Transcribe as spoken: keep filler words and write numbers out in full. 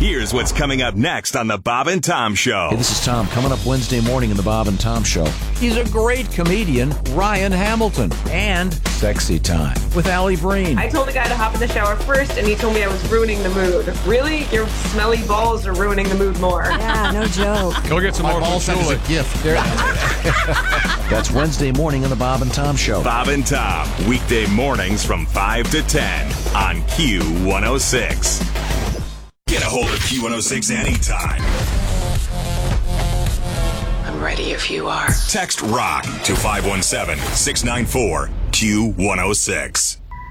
Here's what's coming up next on the Bob and Tom Show. Hey, this is Tom. Coming up Wednesday morning in the Bob and Tom Show. He's a great comedian, Ryan Hamilton, and Sexy Time with Allie Breen. I told a guy to hop in the shower first, and he told me I was ruining the mood. Really? Your smelly balls are ruining the mood more. Yeah, no joke. Go get some My more balls as a gift. That's Wednesday morning in the Bob and Tom Show. Bob and Tom, weekday mornings from five to ten on Q one oh six. Get a hold of Q one oh six anytime. I'm ready if you are. Text ROCK to five one seven, six nine four, Q one oh six.